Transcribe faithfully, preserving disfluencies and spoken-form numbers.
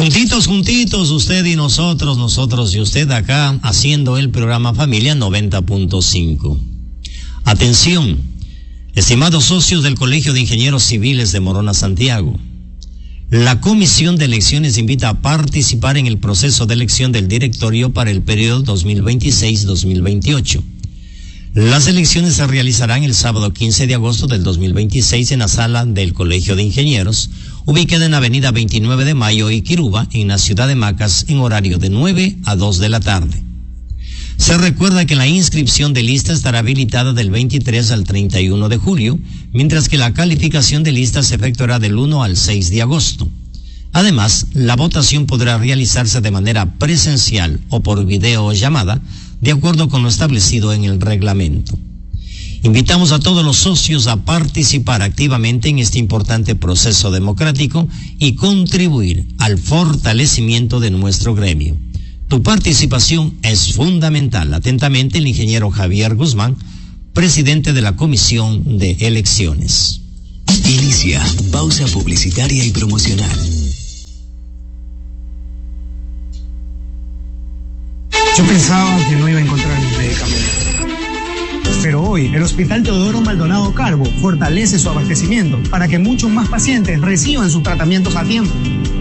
Juntitos, juntitos, usted y nosotros, nosotros y usted acá, haciendo el programa Familia noventa punto cinco. Atención, estimados socios del Colegio de Ingenieros Civiles de Morona, Santiago. La Comisión de Elecciones invita a participar en el proceso de elección del directorio para el periodo dos mil veintiséis a dos mil veintiocho. Las elecciones se realizarán el sábado quince de agosto del dos mil veintiséis en la sala del Colegio de Ingenieros, ubicada en avenida veintinueve de mayo y Quiruba, en la ciudad de Macas, en horario de nueve a dos de la tarde. Se recuerda que la inscripción de lista estará habilitada del veintitrés al treinta y uno de julio, mientras que la calificación de listas se efectuará del uno al seis de agosto. Además, la votación podrá realizarse de manera presencial o por video o llamada, de acuerdo con lo establecido en el reglamento. Invitamos a todos los socios a participar activamente en este importante proceso democrático y contribuir al fortalecimiento de nuestro gremio. Tu participación es fundamental. Atentamente, el ingeniero Javier Guzmán, presidente de la Comisión de Elecciones. Inicia pausa publicitaria y promocional. Yo pensaba que no iba a encontrar mis medicamentos. Pero hoy, el Hospital Teodoro Maldonado Carbo fortalece su abastecimiento para que muchos más pacientes reciban sus tratamientos a tiempo.